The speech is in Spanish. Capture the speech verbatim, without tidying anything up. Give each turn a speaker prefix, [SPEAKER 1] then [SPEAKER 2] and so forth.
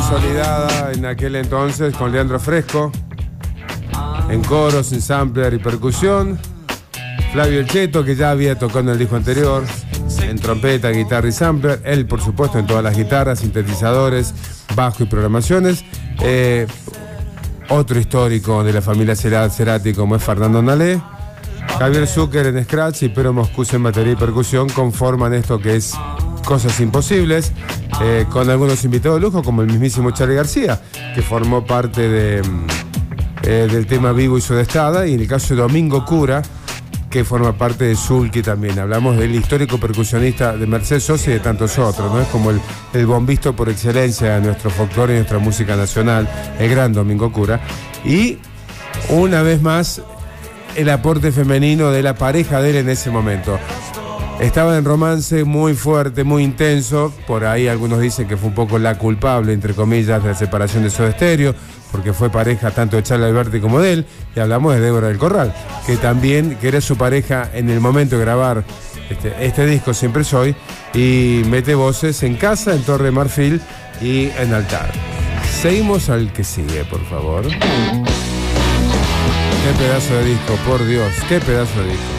[SPEAKER 1] consolidada en aquel entonces con Leandro Fresco, en coros, en sampler y percusión. Flavio El Cheto, que ya había tocado en el disco anterior, en trompeta, guitarra y sampler. Él, por supuesto, en todas las guitarras, sintetizadores, bajo y programaciones. Eh, otro histórico de la familia Cerati como es Fernando Nalé. Javier Zucker en scratch y Pero Moscuse en batería y percusión conforman esto que es Cosas Imposibles, eh, con algunos invitados de lujo como el mismísimo Charly García, que formó parte de, eh, del tema Vivo y Sudestada, y en el caso de Domingo Cura, que forma parte de Zulki también. Hablamos del histórico percusionista de Mercedes Sosa y de tantos otros, ¿no? Es como el, el bombisto por excelencia de nuestro folclore y nuestra música nacional, el gran Domingo Cura. Y una vez más, el aporte femenino de la pareja de él en ese momento. Estaba en romance muy fuerte, muy intenso. Por ahí algunos dicen que fue un poco la culpable, entre comillas, de la separación de Soda Stereo, porque fue pareja tanto de Charly Alberti como de él. Y hablamos de Débora del Corral, que también que era su pareja en el momento de grabar este, este disco Siempre Soy, y mete voces en Casa, en Torre Marfil y en Altar. Seguimos al que sigue, por favor. Qué pedazo de disco, por Dios, qué pedazo de disco.